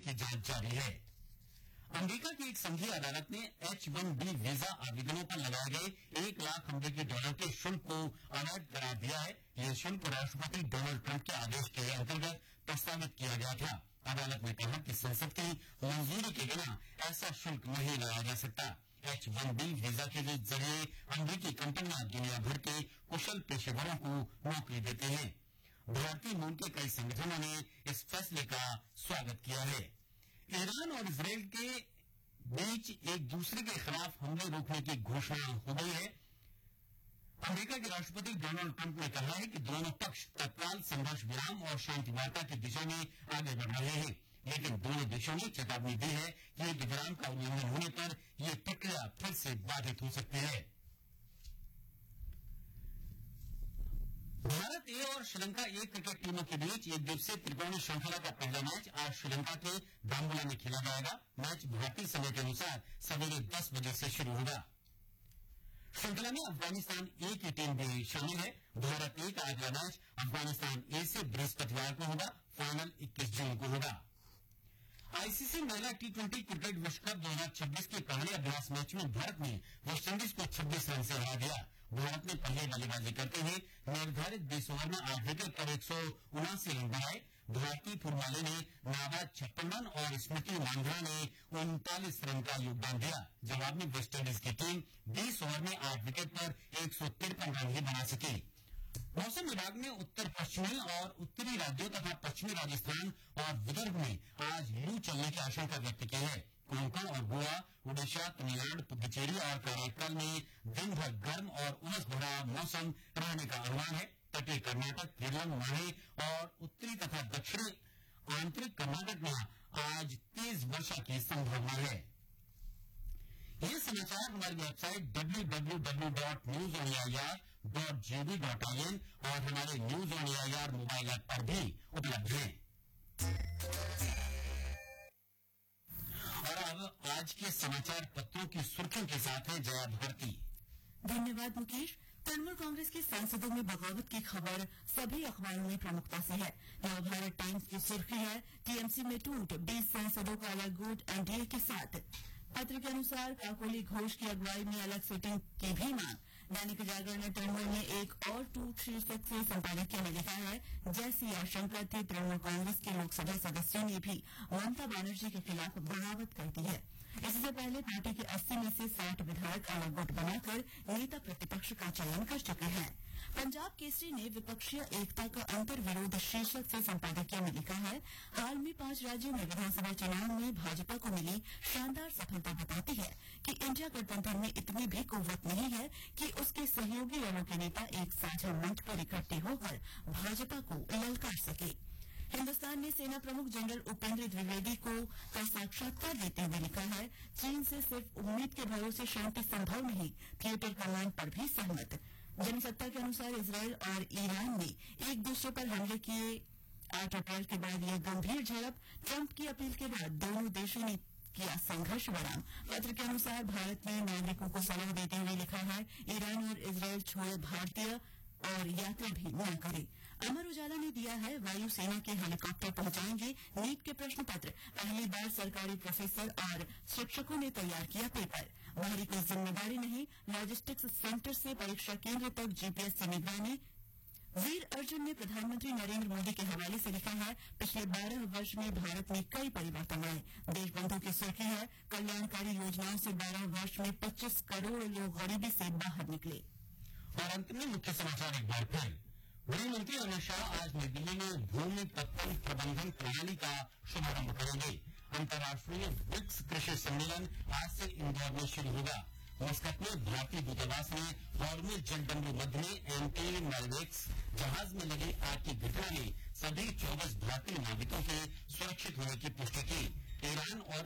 की जांच जारी है। अमेरिका की एक संघीय अदालत ने H-1B वीजा आवेदनों पर लगाए गए 1 लाख अमेरिकी डॉलर के शुल्क को अवैध करार दिया है। यह शुल्क राष्ट्रपति डोनाल्ड ट्रंप के आदेश के अंतर्गत प्रस्तावित किया गया था। अदालत ने कहा कि संसद की मंजूरी के बिना ऐसा शुल्क नहीं लगाया जा सकता। H-1B वीजा के जरिए अमेरिकी कंपनियां दुनिया भर के कुशल पेशेवरों को नौकरी देते हैं। भारतीय मूल के कई संगठनों ने इस फैसले का स्वागत किया है। ईरान और इसराइल के बीच एक दूसरे के खिलाफ हमले रोकने की घोषणा हो गई है। अमेरिका के राष्ट्रपति डोनाल्ड ट्रंप ने कहा है कि दोनों पक्ष तत्काल संघर्ष विराम और शांति वार्ता की दिशा में आगे बढ़ रहे हैं, लेकिन दोनों देशों ने चेतावनी दी है कि युद्ध विराम का उल्लंघन होने पर यह प्रक्रिया फिर से बाधित हो सकती है। भारत ए और श्रीलंका ए क्रिकेट टीमों के बीच एक दिवसीय त्रिकोणीय श्रृंखला का पहला मैच आज श्रीलंका के दाम्बुला में खेला जाएगा। मैच भारतीय समय के अनुसार सवेरे 10 बजे से शुरू होगा। श्रृंखला में अफगानिस्तान ए की टीम भी शामिल है। भारत ए का अगला मैच अफगानिस्तान ए से बृहस्पतिवार को होगा। फाइनल 21 जून को होगा। आईसीसी महिला T20 क्रिकेट विश्व कप 2026 के पहले अभ्यास मैच में भारत ने वेस्टइंडीज को 26 रन से हरा दिया। भारत ने पहले बल्लेबाजी करते हुए निर्धारित 20 ओवर में 8 विकेट पर 179 रन बनाए। भारतीय फुटबॉलर ने नाबाद 56 रन और स्मृति मांझा ने 39 रन का योगदान दिया। जवाब में वेस्टइंडीज की टीम 20 ओवर में 8 विकेट पर 153 रन ही बना सकी। मौसम विभाग ने उत्तर पश्चिमी और उत्तरी राज्यों तथा पश्चिमी राजस्थान और विदर्भ में आज लू चलने की आशंका व्यक्त की है। कोंकण और गोवा, ओडिशा, तमिलनाडु, पुडुचेरी और कराईकल में दिन भर गर्म और उमस भरा मौसम रहने का अनुमान है। तटीय कर्नाटक, केरल, माहे और उत्तरी तथा दक्षिणी आंतरिक कर्नाटक में आज तेज वर्षा की संभावना है। ये समाचार हमारी वेबसाइट www.newsonair.gov.in और हमारे news on AIR mobile app पर भी उपलब्ध है। और अब आज के समाचार पत्रों की सुर्खियों के साथ है जया भारती। धन्यवाद मुकेश। तृणमूल कांग्रेस के सांसदों में बगावत की खबर सभी अखबारों में प्रमुखता से है। नवभारत टाइम्स की सुर्खी है टीएमसी में टूट, 20 सांसदों का अलग गुट एनडीए के साथ। पत्र के अनुसार काकोली घोष की अगुवाई में अलग सीटिंग की भी मांग। दैनिक जागरण ने तृणमूल में एक और टूट शीर्षक से संपादकीय में लिखा है, जैसी आशंका थी तृणमूल कांग्रेस के लोकसभा सदस्यों ने भी ममता बनर्जी के खिलाफ बगावत कर दी है। इससे पहले पार्टी के 80 में से 60 विधायक अलग गुट बनाकर नेता प्रतिपक्ष का चयन कर चुके हैं। पंजाब केसरी ने विपक्षीय एकता का अंतर्विरोध शीर्षक से संपादकीय में लिखा है, हाल में 5 राज्यों में विधानसभा चुनाव में भाजपा को मिली शानदार सफलता बताती है कि इंडिया गठबंधन में इतनी भी कुव्वत नहीं है कि उसके सहयोगी दलों के नेता एक साझा मंच पर इकट्ठे होकर भाजपा को ललकार सके। हिन्दुस्तान ने सेना प्रमुख जनरल उपेंद्र द्विवेदी का साक्षात्कार देते हुए लिखा है, चीन से सिर्फ उम्मीद के भरोसे शांति संभव नहीं, थिएटर कमान पर भी सहमत। जनसत्ता के अनुसार इजरायल और ईरान ने एक दूसरे पर हमले किए। 8 अप्रैल के बाद यह गंभीर झड़प, ट्रंप की अपील के बाद दोनों देशों ने किया संघर्ष विराम। पत्र के अनुसार भारत ने नागरिकों को सलाह देते हुए लिखा है, ईरान और इजरायल छोड़े भारतीय और यात्रा भी न करे। अमर उजाला ने दिया है, वायुसेना के हेलीकॉप्टर पहुंचाएंगे नीट के प्रश्न पत्र। पहली बार सरकारी प्रोफेसर और शिक्षकों ने तैयार किया पेपर। बाहरी कोई जिम्मेदारी नहीं, लॉजिस्टिक्स सेंटर से परीक्षा केंद्र तक जीपीएस से निगरानी। वीर अर्जुन ने प्रधानमंत्री नरेंद्र मोदी के हवाले से लिखा है, पिछले 12 वर्ष में भारत में कई परिवर्तन आए। देशबंधु की सुर्खी है, कल्याणकारी योजनाओं से 12 वर्ष में 25 करोड़ लोग गरीबी से बाहर निकले। और अंत में मुख्य समाचार एक बार फिर। गृह मंत्री अमित शाह आज नई दिल्ली में भूमि तत्व प्रबंधन प्रणाली का शुभारंभ करेंगे। अंतर्राष्ट्रीय ब्रिक्स कृषि सम्मेलन आज से इंदौर में शुरू होगा। मस्कट में भारतीय दूतावास ने हॉर्मुज जलबंदी मध्य में एमटी मैलवेक्स जहाज में लगी आग की घटना में सभी 24 भारतीय नाविकों के सुरक्षित होने की पुष्टि की। ईरान और